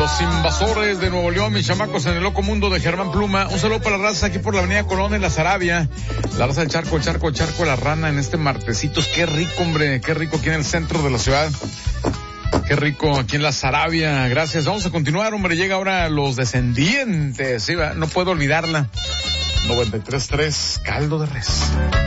Los invasores de Nuevo León, mis chamacos en el loco mundo de Germán Pluma. Un saludo para la raza aquí por la avenida Colón en la Sarabia. La raza del Charco, la Rana en este martesitos. Qué rico, hombre, qué rico aquí en el centro de la ciudad. Qué rico aquí en la Sarabia. Gracias. Vamos a continuar, hombre. Llega ahora Los Descendientes. Sí, no puedo olvidarla. 93.3, caldo de res.